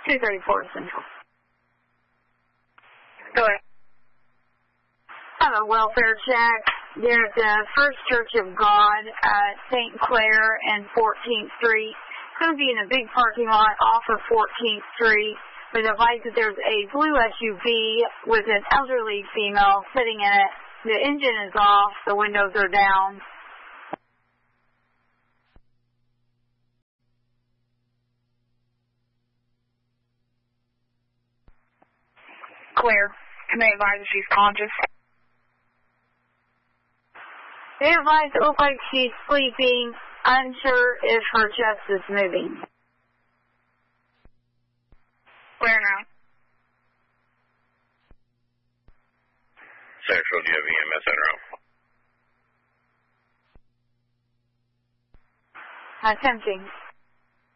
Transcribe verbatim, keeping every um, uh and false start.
two thirty-four Central. Go ahead. I have a welfare check. They're at the First Church of God at Saint Clair and fourteenth Street. It's going to be in a big parking lot off of fourteenth Street. But the advice that there's a blue S U V with an elderly female sitting in it. The engine is off. The windows are down. Claire, can they advise if she's conscious? They advise it looks like she's sleeping, unsure if her chest is moving. Claire now. Central, do you have E M S en route? Attempting.